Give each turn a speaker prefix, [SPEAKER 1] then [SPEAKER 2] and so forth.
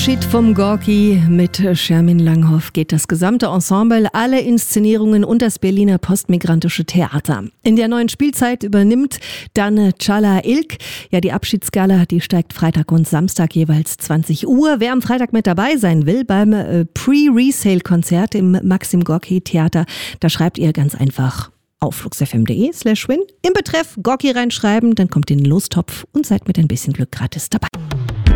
[SPEAKER 1] Abschied vom Gorki. Mit Schermin Langhoff geht das gesamte Ensemble, alle Inszenierungen und das Berliner Postmigrantische Theater. In der neuen Spielzeit übernimmt dann Çağla İlk. Ja, die Abschiedsgala, die steigt Freitag und Samstag jeweils 20 Uhr. Wer am Freitag mit dabei sein will beim Pre-Resale-Konzert im Maxim Gorki Theater, da schreibt ihr ganz einfach auf fluxfm.de/win im Betreff Gorki reinschreiben, dann kommt in den Lostopf und seid mit ein bisschen Glück gratis dabei.